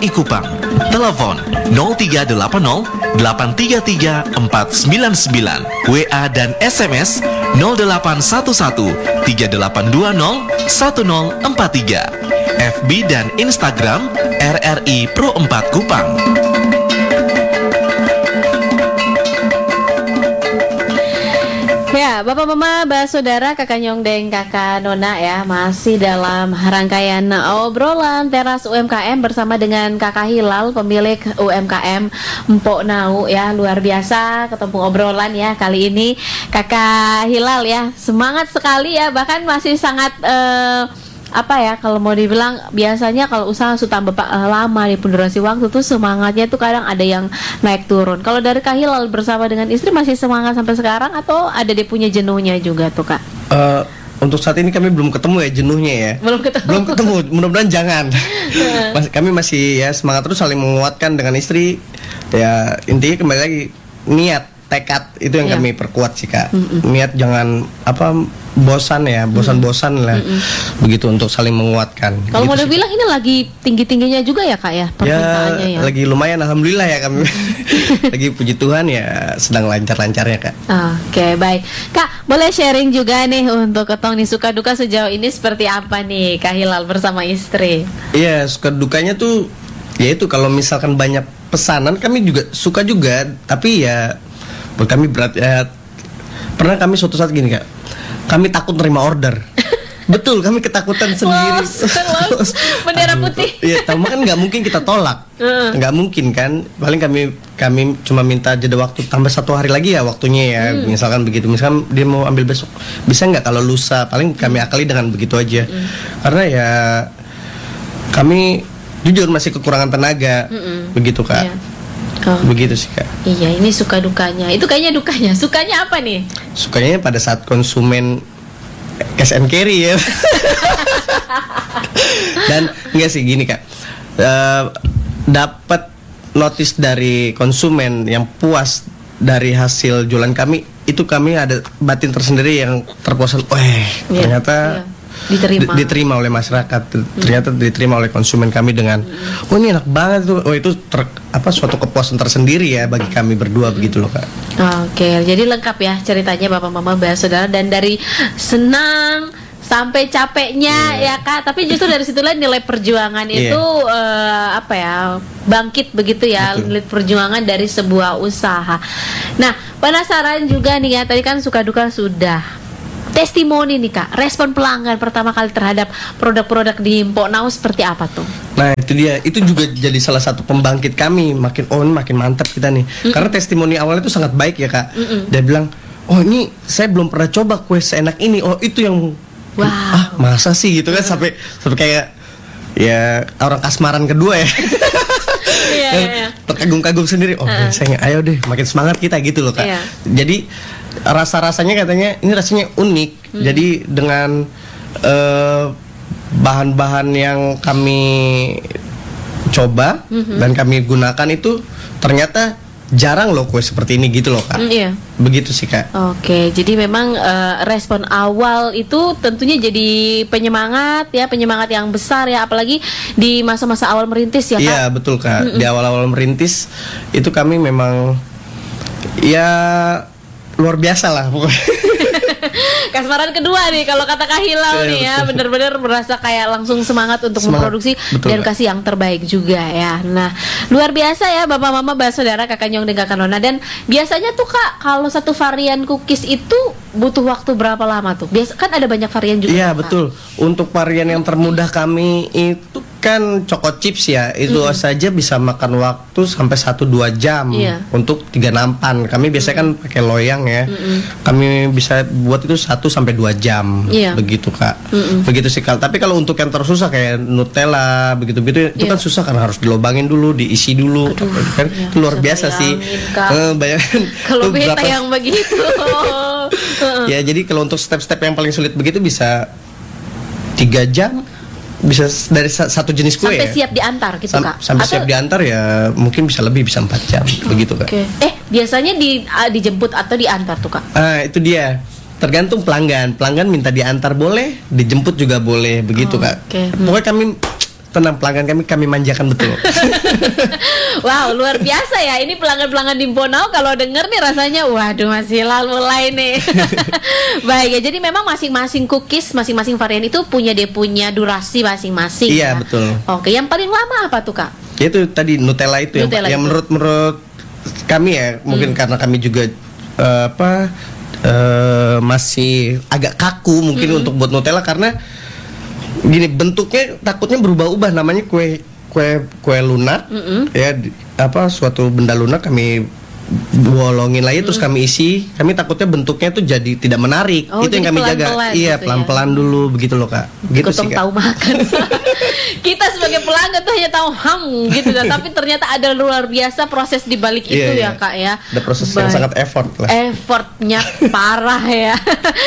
RRI Kupang. Telepon 0380 833 499. WA dan SMS 0811 3820 1043. FB dan Instagram RRI Pro 4 Kupang. Ya, Bapak Mama, Mbak Saudara, Kakak Nyongdeng, Kakak Nona ya, masih dalam rangkaian obrolan teras UMKM bersama dengan Kakak Hilal, pemilik UMKM Mpok Nau ya. Luar biasa ketemu obrolan ya kali ini. Kakak Hilal ya, semangat sekali ya, bahkan masih sangat apa ya, kalau mau dibilang biasanya kalau usaha sudah lama di durasi waktu tuh semangatnya tuh kadang ada yang naik turun. Kalau dari Kak Hilal bersama dengan istri masih semangat sampai sekarang atau ada dia punya jenuhnya juga tuh Kak? Untuk saat ini kami belum ketemu ya jenuhnya ya. Belum ketemu. Mudah-mudahan jangan. Kami masih ya semangat terus, saling menguatkan dengan istri. Ya intinya kembali lagi niat, tekad itu yang kami perkuat sih Kak. Niat jangan bosan lah. Begitu untuk saling menguatkan. Kalau gitu mau dibilang ini lagi tinggi-tingginya juga ya Kak ya permintaannya ya. Lagi lumayan alhamdulillah ya kami. Lagi puji Tuhan ya sedang lancar-lancarnya Kak. Oke, baik. Kak, boleh sharing juga nih untuk ketong nih suka duka sejauh ini seperti apa nih Kak Hilal bersama istri? Iya, suka dukanya tuh ya itu kalau misalkan banyak pesanan kami juga suka juga, tapi ya buat kami berat ya. Pernah kami suatu saat gini Kak, kami takut nerima order. Betul, kami ketakutan sendiri. Bendera putih. Iya, tahu kan nggak mungkin kita tolak, nggak mungkin kan. Paling kami cuma minta jeda waktu tambah 1 hari lagi ya waktunya ya. Misalkan begitu, misalkan dia mau ambil besok, bisa nggak kalau lusa? Paling kami akali dengan begitu aja. Karena ya kami jujur masih kekurangan tenaga, begitu Kak. Yeah. Begitu sih Kak. Iya, ini suka dukanya. Itu kayaknya dukanya. Sukanya apa nih? Sukanya pada saat konsumen cash and carry ya. Dan enggak sih gini Kak, dapat notice dari konsumen yang puas dari hasil jualan kami, itu kami ada batin tersendiri yang terpuaskan. Ternyata diterima oleh masyarakat, ternyata diterima oleh konsumen kami dengan ini enak banget tuh. Itu suatu kepuasan tersendiri ya bagi kami berdua begitu loh Kak. Oke, jadi lengkap ya ceritanya Bapak Mama Mbak Saudara, dan dari senang sampai capeknya ya Kak, tapi justru dari situlah nilai perjuangan itu bangkit begitu ya. Betul. Nilai perjuangan dari sebuah usaha. Nah, penasaran juga nih ya, tadi kan suka duka sudah. Testimoni nih Kak, respon pelanggan pertama kali terhadap produk-produk di Mpok Nau seperti apa tuh? Nah itu dia, itu juga jadi salah satu pembangkit kami. Makin mantap kita nih. Karena testimoni awalnya itu sangat baik ya Kak. Dia bilang, ini saya belum pernah coba kue seenak ini. Itu yang masa sih gitu kan. Sampai kayak ya orang kasmaran kedua ya. Terkagum-kagum sendiri. Saya ayo deh makin semangat kita gitu loh Kak. Jadi rasanya katanya ini rasanya unik. Jadi dengan bahan-bahan yang kami coba dan kami gunakan itu ternyata jarang loh kue seperti ini gitu loh Kak. Begitu sih Kak. Oke, jadi memang respon awal itu tentunya jadi penyemangat yang besar ya, apalagi di masa-masa awal merintis ya Kak. Iya betul Kak. Di awal-awal merintis itu kami memang ya luar biasa lah pokoknya. Kasmaran kedua nih kalau kata Kak Hilal nih ya, benar-benar merasa kayak langsung semangat untuk memproduksi dan kasih yang terbaik juga ya. Nah, luar biasa ya Bapak Mama Mbak Saudara, Kakak Nyong dan Kakak Nona. Dan biasanya tuh Kak, kalau satu varian cookies itu butuh waktu berapa lama tuh? Biasa kan ada banyak varian juga. Iya betul. Untuk varian yang termudah kami itu kan choco chips ya, itu saja bisa makan waktu sampai 1-2 jam untuk 3 nampan. Kami biasanya kan pakai loyang ya. Kami bisa buat itu 1-2 jam. Begitu Kak. Begitu sih Kak. Tapi kalau untuk yang tersusah kayak Nutella begitu-begitu itu kan susah kan, harus dilobangin dulu, diisi dulu. Kan itu luar biasa sih. Bayangin kalau beta yang begitu. Ya jadi kalau untuk step-step yang paling sulit begitu bisa 3 jam. Bisa dari satu jenis kue sampai siap diantar gitu Kak. Sampai siap diantar ya mungkin bisa lebih, bisa 4 jam begitu Kak. Biasanya dijemput atau diantar tuh Kak? Itu dia. Tergantung pelanggan minta diantar boleh, dijemput juga boleh begitu Kak. Pokoknya kami tenang, pelanggan kami manjakan betul. Wow, luar biasa ya. Ini pelanggan-pelanggan di Mponau kalau denger nih rasanya waduh masih mulai nih. Baik ya, jadi memang masing-masing cookies, masing-masing varian itu dia punya durasi masing-masing. Iya, ya? betul. Oke, yang paling lama apa tuh, Kak? Itu tadi Nutella itu yang menurut kami ya, mungkin karena kami juga masih agak kaku mungkin untuk buat Nutella, karena gini, bentuknya takutnya berubah-ubah, namanya kue lunak, ya suatu benda lunak kami bolongin lagi terus kami isi, kami takutnya bentuknya tuh jadi tidak menarik. Itu yang kami jaga. Iya, gitu pelan-pelan dulu begitu loh, Kak. Gitu sih, Kak. Tahu makan. Kita sebagai pelanggan tuh hanya tahu gitu, tapi ternyata ada luar biasa proses di balik itu ya, Kak ya. Ada proses yang sangat effort lah. Effortnya parah ya.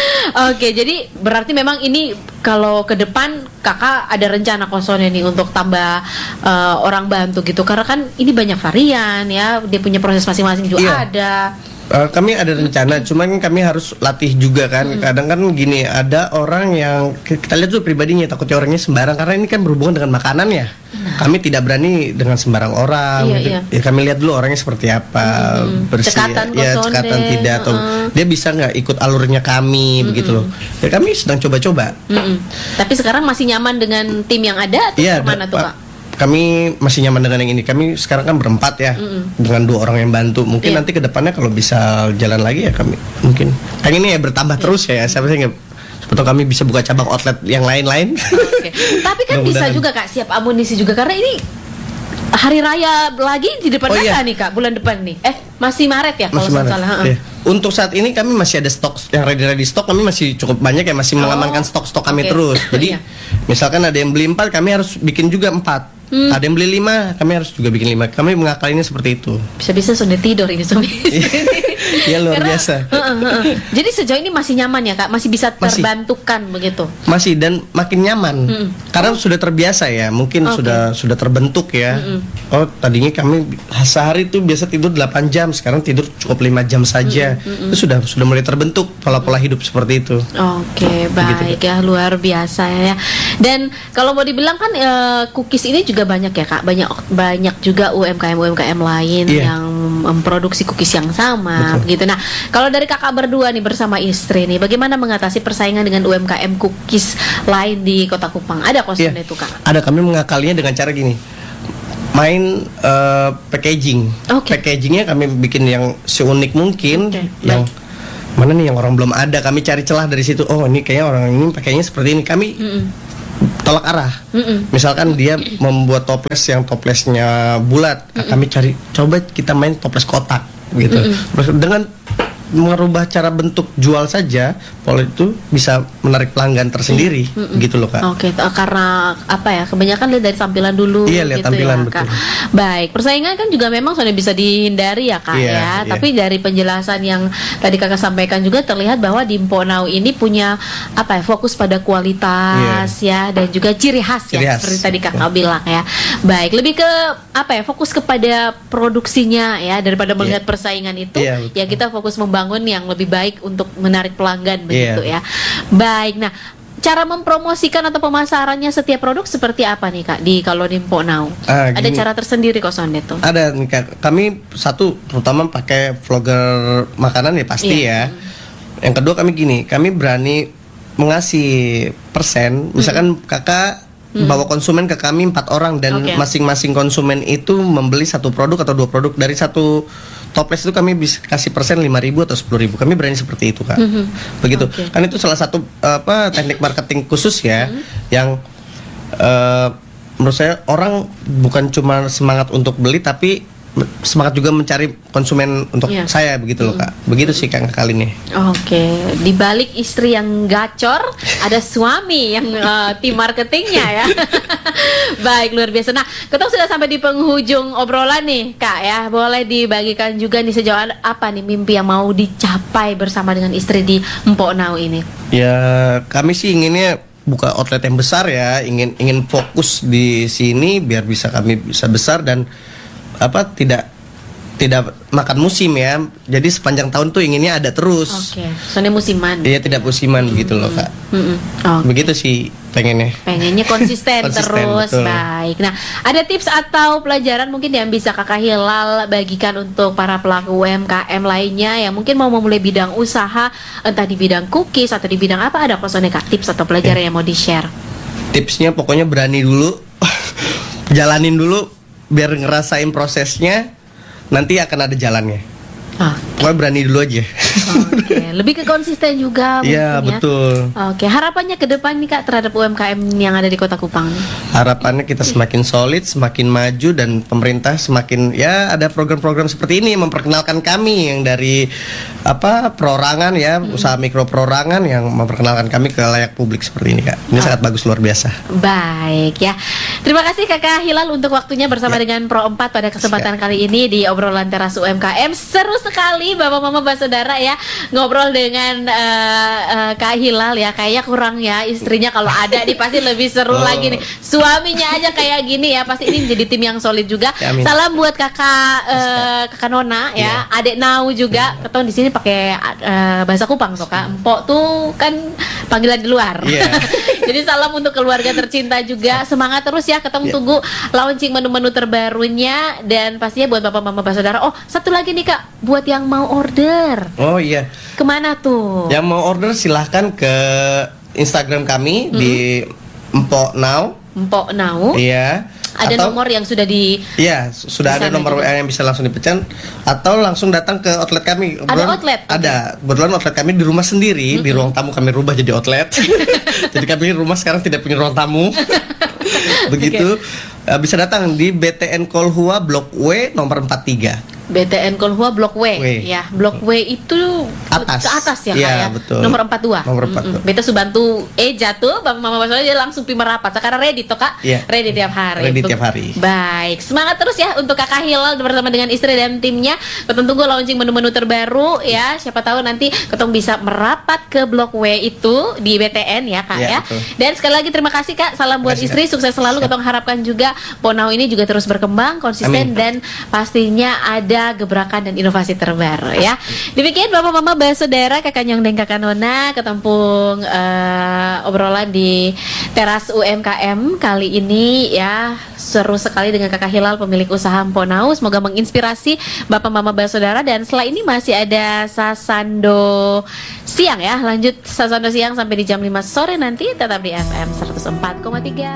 Oke, jadi berarti memang ini kalau ke depan Kakak ada rencana kosongnya nih untuk tambah orang bantu gitu, karena kan ini banyak varian ya, dia punya proses masing-masing juga ada. Kami ada rencana, cuman kami harus latih juga kan. Kadang kan gini, ada orang yang kita lihat tuh pribadinya, takutnya orangnya sembarang, karena ini kan berhubungan dengan makanan ya. Kami tidak berani dengan sembarang orang. Ya kami lihat dulu orangnya seperti apa, bersih, cekatan tidak, atau dia bisa nggak ikut alurnya kami, begitu loh. Ya kami sedang coba-coba. Tapi sekarang masih nyaman dengan tim yang ada atau gimana tuh, Kak? Kami masih nyaman dengan yang ini. Kami sekarang kan berempat ya, dengan 2 orang yang bantu. Mungkin nanti ke depannya kalau bisa jalan lagi ya kami mungkin. Yang ini ya bertambah terus ya. Siapa sih sebetulnya kami bisa buka cabang outlet yang lain-lain. Okay. Tapi kan bisa juga, Kak, siap amunisi juga, karena ini hari raya lagi di depan mata nih, Kak, bulan depan nih. Masih Maret ya kalau salah. Untuk saat ini kami masih ada stok yang ready stok, kami masih cukup banyak ya, masih mengamankan stok kami terus. Jadi misalkan ada yang beli 4, kami harus bikin juga 4. Ada yang beli 5, kami harus juga bikin 5. Kami mengakalinya seperti itu. Bisa-bisa sudah tidur ini suami. Iya, luar biasa. Jadi sejauh ini masih nyaman ya, Kak? Masih bisa terbantukan begitu? Masih, dan makin nyaman. Karena sudah terbiasa ya, mungkin sudah terbentuk ya. Oh, tadinya kami sehari itu biasa tidur 8 jam, sekarang tidur cukup 5 jam saja. Itu sudah mulai terbentuk pola-pola hidup seperti itu. Oke, baik ya, luar biasa ya. Dan kalau mau dibilang kan cookies ini juga banyak ya, Kak. Banyak juga UMKM lain yang memproduksi cookies yang sama. Begitu. Nah, kalau dari Kakak berdua nih bersama istri nih, bagaimana mengatasi persaingan dengan UMKM cookies lain di Kota Kupang? Ada kosnya itu, Kak? Ada, kami mengakalinya dengan cara gini. Main packaging. Packagingnya kami bikin yang seunik mungkin, yang mana nih yang orang belum ada. Kami cari celah dari situ. Oh, ini kayaknya orang ini pakainya seperti ini. Kami tolak arah. Misalkan dia membuat toples yang toplesnya bulat, kami cari, coba kita main toples kotak gitu. Dengan merubah cara bentuk jual saja, pola itu bisa menarik pelanggan tersendiri, gitu loh, Kak. Oke, karena apa ya? Kebanyakan lihat dari tampilan dulu. Iya, lihat gitu tampilan, ya, betul. Kak. Baik, persaingan kan juga memang sudah bisa dihindari ya, Kak ya. Tapi dari penjelasan yang tadi Kakak sampaikan juga terlihat bahwa di Mponau ini punya apa ya? Fokus pada kualitas ya, dan juga ciri khas ya, seperti tadi Kakak bilang ya. Baik, lebih ke apa ya? Fokus kepada produksinya ya, daripada melihat persaingan itu. Ya kita fokus membangun yang lebih baik untuk menarik pelanggan begitu ya. Baik, nah cara mempromosikan atau pemasarannya setiap produk seperti apa nih, Kak, kalau di Mponau? Ada cara tersendiri kok Sondet tuh? Ada nih, Kak. Kami terutama pakai vlogger makanan ya pasti ya. Yang kedua kami berani mengasih persen. Misalkan Kakak bawa konsumen ke kami 4 orang dan masing-masing konsumen itu membeli 1 produk atau 2 produk. Dari 1 toples itu kami bisa kasih persen 5.000 atau 10.000. Kami berani seperti itu, Kak. Begitu. Kan itu salah satu teknik marketing khusus ya, yang menurut saya orang bukan cuma semangat untuk beli, tapi semangat juga mencari konsumen untuk saya, begitu loh, Kak. Begitu sih, Kak, kali ini. Oke, di balik istri yang gacor ada suami yang tim marketingnya ya. Baik, luar biasa. Nah, kita sudah sampai di penghujung obrolan nih, Kak ya. Boleh dibagikan juga nih sejauh apa nih mimpi yang mau dicapai bersama dengan istri di Mponau ini? Ya, kami sih inginnya buka outlet yang besar ya. Ingin fokus di sini biar kami bisa besar dan tidak makan musim ya. Jadi sepanjang tahun tuh inginnya ada terus. Soalnya musiman. Iya, tidak musiman begitu loh, Kak. Begitu sih Pengennya konsisten, Konsisten, terus. betul. Baik. Nah, ada tips atau pelajaran mungkin yang bisa Kakak Hilal bagikan untuk para pelaku UMKM lainnya yang mungkin mau memulai bidang usaha, entah di bidang cookies atau di bidang apa, ada kosone Kak tips atau pelajaran yang mau di-share? Tipsnya pokoknya berani dulu, jalanin dulu, biar ngerasain prosesnya, nanti akan ada jalannya. Pokoknya berani dulu aja. Oke, lebih ke konsisten juga mungkin Iya, ya. betul. Oke, harapannya ke depan nih Kak terhadap UMKM yang ada di Kota Kupang. Harapannya kita semakin solid, semakin maju, dan pemerintah semakin ya ada program-program seperti ini memperkenalkan kami yang dari perorangan ya, usaha mikro perorangan yang memperkenalkan kami ke layak publik seperti ini Kak. Ini sangat bagus, luar biasa. Baik ya. Terima kasih Kakak Hilal untuk waktunya bersama dengan Pro 4 pada kesempatan kali ini di obrolan teras UMKM. Seru sekali Bapak Mama Mbak Saudara ya ngobrol dengan Kak Hilal ya. Kayaknya kurang ya istrinya, kalau ada nih pasti lebih seru lagi nih. Suaminya aja kayak gini ya, pasti ini jadi tim yang solid juga. Ya, amin. Salam buat Kakak Nona ya, Adek Nau juga. Ketemu di sini pakai bahasa Kupang so Kak. Empok tuh kan panggilan di luar. Iya. Jadi salam untuk keluarga tercinta juga. Semangat terus ya, ketemu tunggu launching menu-menu terbarunya, dan pastinya buat Bapak Mama Mbak Saudara. Oh, satu lagi nih Kak, buat yang mau order. Oh iya. Kemana tuh? Yang mau order silahkan ke Instagram kami di Empok Now. Empok Nau. Iya. Ada nomor yang sudah di. Iya, sudah ada Di sana nomor juga. WA yang bisa langsung dipecan, atau langsung datang ke outlet kami. Ada outlet? Ada. Kebetulan outlet kami di rumah sendiri, di ruang tamu kami rubah jadi outlet. Jadi kami rumah sekarang tidak punya ruang tamu. Begitu. Bisa datang di BTN Kolhua Blok W nomor 43. BTN Kolhua Blok W. W. Ya, Blok W itu Atas. ke atas ya Kak Iya, ya. betul. Nomor 42. Nomor 42. Beta Subantu jatuh, Bapak Mama Mbak Saudara dia langsung pi merapat. Sekarang ready toh Kak? Iya. Ready tiap hari. Ready tiap hari. Baik, semangat terus ya untuk Kakak Hilal bersama dengan istri dan timnya. Ketemu tunggu launching menu-menu terbaru ya. Siapa tahu nanti ketemu bisa merapat ke Blok W itu di BTN ya Kak Iya, ya. betul. Dan sekali lagi terima kasih Kak. Salam buat Terima kasih, istri, Kak. sukses selalu. Ketemu harapkan juga Ponau ini juga terus berkembang, konsisten, Amin. dan pastinya ada gebrakan dan inovasi terbaru ya. Demikian Bapak Mama Mbak Saudara, Kakak Nyong dan Kakak Nona ketempung obrolan di teras UMKM kali ini ya. Seru sekali dengan Kakak Hilal, pemilik usaha Ponau. Semoga menginspirasi Bapak Mama Mbak Saudara. Dan setelah ini masih ada Sasando siang ya. Lanjut Sasando siang sampai di jam 5 sore nanti, tetap di FM 104,3.